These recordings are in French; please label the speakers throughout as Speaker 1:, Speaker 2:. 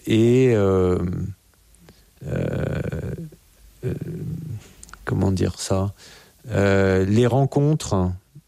Speaker 1: comment dire ça, les rencontres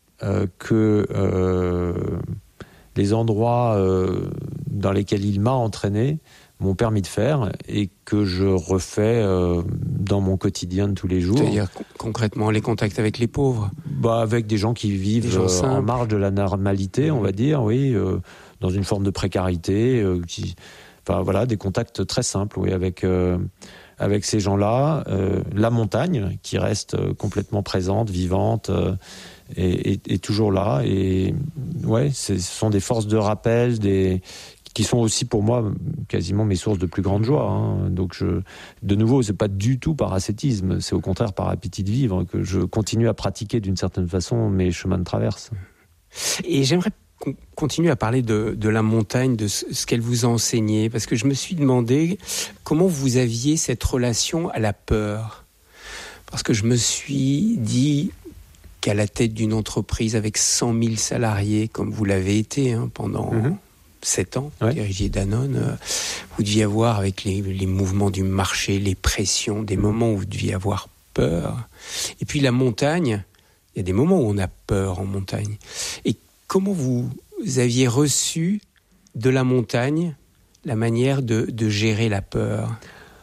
Speaker 1: que les endroits dans lesquels il m'a entraîné m'ont permis de faire et que je refais dans mon quotidien de tous les jours.
Speaker 2: C'est-à-dire concrètement les contacts avec les pauvres,
Speaker 1: avec des gens qui vivent en marge de la normalité, on va dire, oui, dans une forme de précarité, des contacts très simples, oui, avec ces gens-là, la montagne qui reste complètement présente, vivante, et toujours là. Et ouais, ce sont des forces de rappel, qui sont aussi pour moi quasiment mes sources de plus grande joie. Hein. Donc de nouveau, c'est pas du tout par ascétisme, c'est au contraire par appétit de vivre que je continue à pratiquer d'une certaine façon mes chemins de traverse.
Speaker 2: Et j'aimerais qu'on continue à parler de la montagne, de ce qu'elle vous a enseigné, parce que je me suis demandé comment vous aviez cette relation à la peur. Parce que je me suis dit qu'à la tête d'une entreprise avec 100 000 salariés, comme vous l'avez été pendant 7 ans, dirigiez Danone, vous deviez avoir, avec les mouvements du marché, les pressions, des moments où vous deviez avoir peur. Et puis la montagne, il y a des moments où on a peur en montagne. Et comment vous aviez reçu de la montagne la manière de gérer la peur ?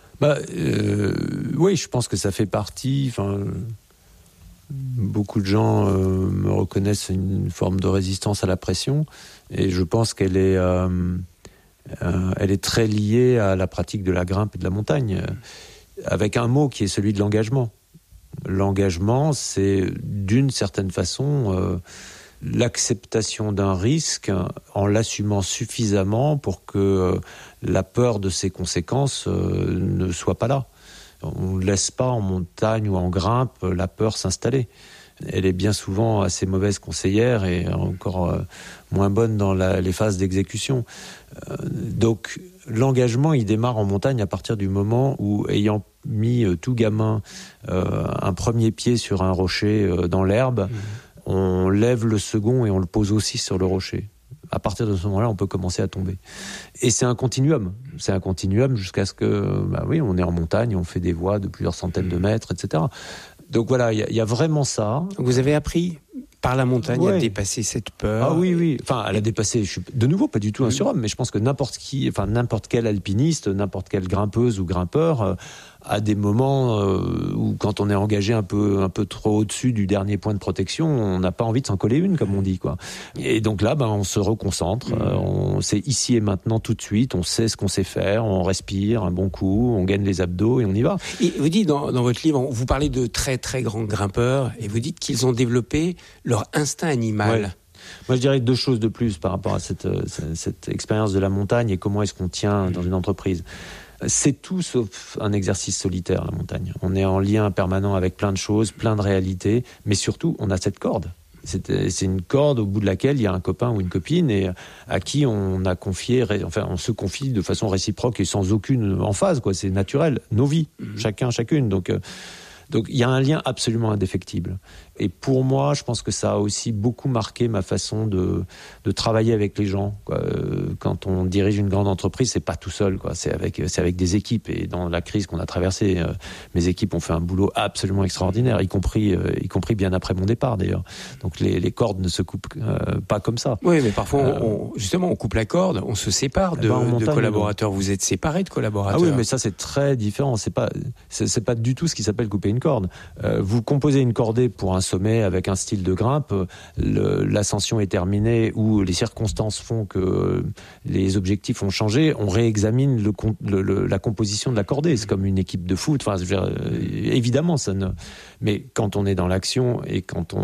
Speaker 1: Oui, je pense que ça fait partie. Beaucoup de gens me reconnaissent une forme de résistance à la pression, et je pense qu'elle est très liée à la pratique de la grimpe et de la montagne, avec un mot qui est celui de l'engagement. L'engagement, c'est d'une certaine façon l'acceptation d'un risque en l'assumant suffisamment pour que la peur de ses conséquences ne soit pas là. On ne laisse pas en montagne ou en grimpe la peur s'installer. Elle est bien souvent assez mauvaise conseillère et encore moins bonne dans les phases d'exécution. Donc l'engagement, il démarre en montagne à partir du moment où, ayant mis tout gamin un premier pied sur un rocher dans l'herbe, on lève le second et on le pose aussi sur le rocher. À partir de ce moment-là, on peut commencer à tomber. Et c'est un continuum. C'est un continuum jusqu'à ce que, on est en montagne, on fait des voies de plusieurs centaines de mètres, etc. Donc voilà, il y a vraiment ça.
Speaker 2: Vous avez appris par la montagne à dépasser cette peur.
Speaker 1: Ah oui. À la dépasser. Je suis de nouveau pas du tout un surhomme, mais je pense que n'importe quel alpiniste, n'importe quelle grimpeuse ou grimpeur à des moments où, quand on est engagé un peu trop au-dessus du dernier point de protection, on n'a pas envie de s'en coller une, comme on dit, quoi. Et donc là, on se reconcentre. C'est ici et maintenant, tout de suite. On sait ce qu'on sait faire. On respire un bon coup. On gagne les abdos et on y va.
Speaker 2: Et vous dites dans votre livre, vous parlez de très très grands grimpeurs et vous dites qu'ils ont développé leur instinct animal.
Speaker 1: Ouais. Moi, je dirais 2 choses de plus par rapport à cette expérience de la montagne et comment est-ce qu'on tient dans une entreprise. C'est tout sauf un exercice solitaire, la montagne. On est en lien permanent avec plein de choses, plein de réalités, mais surtout, on a cette corde. C'est une corde au bout de laquelle il y a un copain ou une copine et à qui on a confié, on se confie de façon réciproque et sans aucune emphase, quoi. C'est naturel, nos vies, chacune. Donc il y a un lien absolument indéfectible. Et pour moi, je pense que ça a aussi beaucoup marqué ma façon de travailler avec les gens, quoi. Quand on dirige une grande entreprise, c'est pas tout seul, quoi. C'est avec des équipes. Et dans la crise qu'on a traversée, mes équipes ont fait un boulot absolument extraordinaire, y compris bien après mon départ, d'ailleurs. Donc les cordes ne se coupent pas comme ça.
Speaker 2: Oui, mais parfois, on coupe la corde, on se sépare de collaborateurs. Vous êtes séparés de collaborateurs.
Speaker 1: Ah oui, mais ça, c'est très différent. C'est pas du tout ce qui s'appelle couper une corde. Vous composez une cordée pour un sommet avec un style de grimpe, l'ascension est terminée ou les circonstances font que les objectifs ont changé, on réexamine la composition de la cordée. C'est comme une équipe de foot. Enfin, évidemment, mais quand on est dans l'action et quand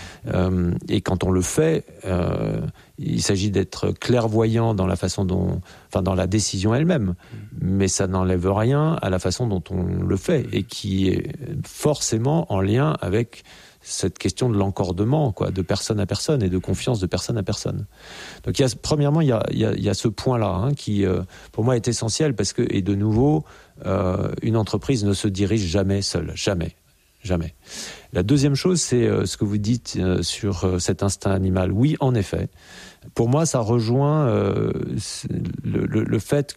Speaker 1: on le fait, il s'agit d'être clairvoyant dans la façon dans la décision elle-même, mais ça n'enlève rien à la façon dont on le fait et qui est forcément en lien avec cette question de l'encordement, quoi, de personne à personne et de confiance de personne à personne. Donc premièrement, il y a ce point-là qui, pour moi, est essentiel parce que, et de nouveau, une entreprise ne se dirige jamais seule, jamais. La deuxième chose, c'est ce que vous dites sur cet instinct animal. Oui, en effet. Pour moi, ça rejoint le fait